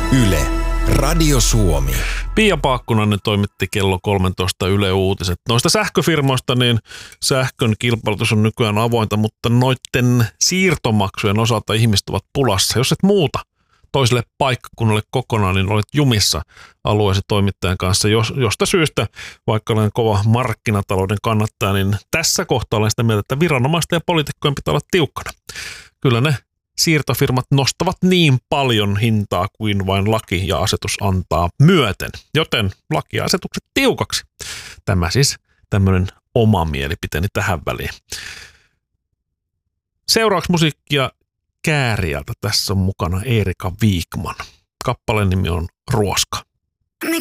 Yle, Radio Suomi. Pia Paakkunainen toimitti kello 13 Yle Uutiset. Noista sähköfirmoista niin sähkön kilpailutus on nykyään avointa, mutta noiden siirtomaksujen osalta ihmiset ovat pulassa. Jos et muuta toiselle paikkakunnalle kokonaan, niin olet jumissa alueesi toimittajan kanssa. Josta syystä, vaikka olen kova markkinatalouden kannattaja, niin tässä kohtaa olen sitä mieltä, että viranomaisten ja poliitikkojen pitää olla tiukkana. Kyllä ne siirtofirmat nostavat niin paljon hintaa kuin vain laki ja asetus antaa myöten, joten laki ja asetukset tiukaksi. Tämä siis tämmöinen oma mielipiteeni tähän väliin. Seuraavaksi musiikkia Kääriältä. Tässä on mukana Erika Wikman. Kappaleen nimi on Ruoska.